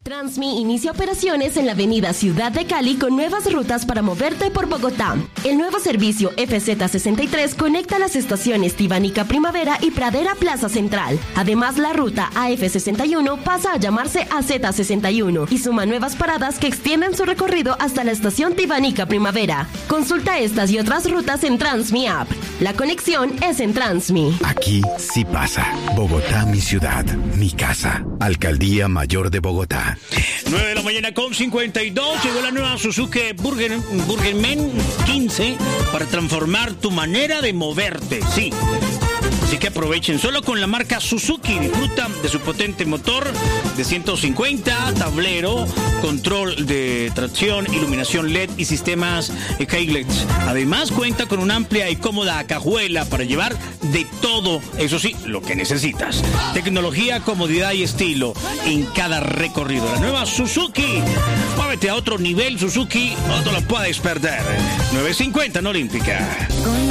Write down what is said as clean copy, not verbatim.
Transmi inicia operaciones en la avenida Ciudad de Cali con nuevas rutas para moverte por Bogotá. El nuevo servicio FZ63 conecta las estaciones Tibanica Primavera y Pradera Plaza Central. Además, la ruta AF61 pasa a llamarse AZ61 y suma nuevas paradas que extienden su recorrido hasta la estación Tibanica Primavera. Consulta estas y otras rutas en Transmi App. La conexión es en Transmi. Aquí sí pasa. Bogotá, mi ciudad, mi casa. Alcaldía Mayor de Bogotá. 9 de la mañana con 52. Llegó la nueva Suzuki Burgerman 15 para transformar tu manera de moverte. Sí. Así que aprovechen. Solo con la marca Suzuki disfruta de su potente motor de 150, tablero, control de tracción, iluminación LED y sistemas Keyless. Además cuenta con una amplia y cómoda cajuela para llevar de todo, eso sí, lo que necesitas. Tecnología, comodidad y estilo en cada recorrido. La nueva Suzuki. Muévete a otro nivel, Suzuki, no te lo puedes perder. 950 en Olímpica.